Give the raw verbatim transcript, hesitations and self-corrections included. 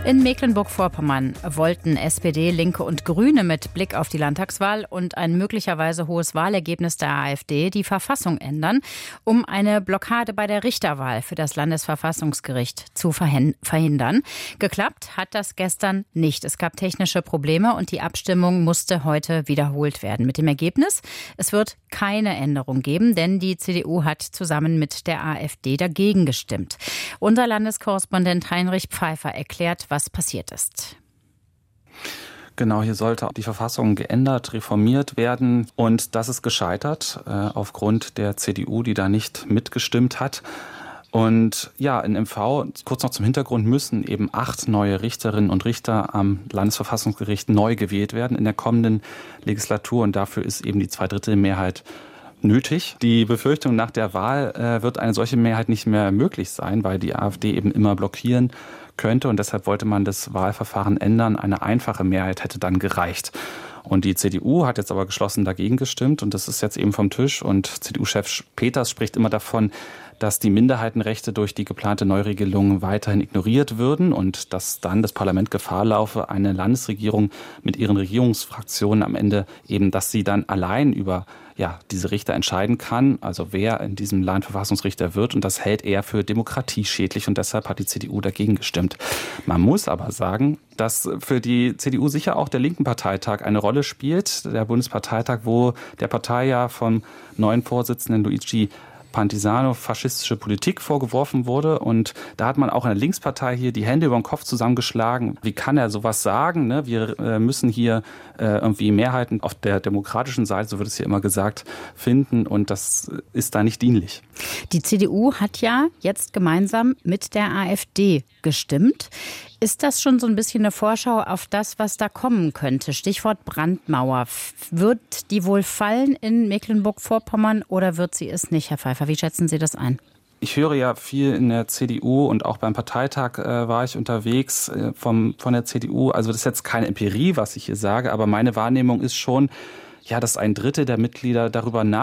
In Mecklenburg-Vorpommern wollten S P D, Linke und Grüne mit Blick auf die Landtagswahl und ein möglicherweise hohes Wahlergebnis der AfD die Verfassung ändern, um eine Blockade bei der Richterwahl für das Landesverfassungsgericht zu verhindern. Geklappt hat das gestern nicht. Es gab technische Probleme und die Abstimmung musste heute wiederholt werden. Mit dem Ergebnis, es wird keine Änderung geben, denn die C D U hat zusammen mit der AfD dagegen gestimmt. Unser Landeskorrespondent Heinrich Pfeiffer erklärt, was passiert ist. Genau, hier sollte die Verfassung geändert, reformiert werden. Und das ist gescheitert äh, aufgrund der C D U, die da nicht mitgestimmt hat. Und ja, in M V, kurz noch zum Hintergrund, müssen eben acht neue Richterinnen und Richter am Landesverfassungsgericht neu gewählt werden in der kommenden Legislatur. Und dafür ist eben die Zweidrittelmehrheit nötig. Die Befürchtung, nach der Wahl äh, wird eine solche Mehrheit nicht mehr möglich sein, weil die AfD eben immer blockieren könnte. Und deshalb wollte man das Wahlverfahren ändern. Eine einfache Mehrheit hätte dann gereicht. Und die C D U hat jetzt aber geschlossen dagegen gestimmt. Und das ist jetzt eben vom Tisch. Und C D U-Chef Peters spricht immer davon, dass die Minderheitenrechte durch die geplante Neuregelung weiterhin ignoriert würden und dass dann das Parlament Gefahr laufe, eine Landesregierung mit ihren Regierungsfraktionen am Ende eben, dass sie dann allein über ja, diese Richter entscheiden kann, also wer in diesem Land Verfassungsrichter wird. Und das hält er für demokratieschädlich und deshalb hat die C D U dagegen gestimmt. Man muss aber sagen, dass für die C D U sicher auch der linken Parteitag eine Rolle spielt. Der Bundesparteitag, wo der Partei ja vom neuen Vorsitzenden Luigi Pantisano faschistische Politik vorgeworfen wurde. Und da hat man auch in der Linkspartei hier die Hände über den Kopf zusammengeschlagen. Wie kann er sowas sagen? Ne? Wir äh, müssen hier äh, irgendwie Mehrheiten auf der demokratischen Seite, so wird es hier immer gesagt, finden. Und das ist da nicht dienlich. Die C D U hat ja jetzt gemeinsam mit der AfD gestimmt. Ist das schon so ein bisschen eine Vorschau auf das, was da kommen könnte? Stichwort Brandmauer. Wird die wohl fallen in Mecklenburg-Vorpommern oder wird sie es nicht, Herr Pfeiffer? Wie schätzen Sie das ein? Ich höre ja viel in der C D U und auch beim Parteitag äh, war ich unterwegs äh, vom, von der C D U. Also das ist jetzt keine Empirie, was ich hier sage, aber meine Wahrnehmung ist schon, ja, dass ein Drittel der Mitglieder darüber nachdenken,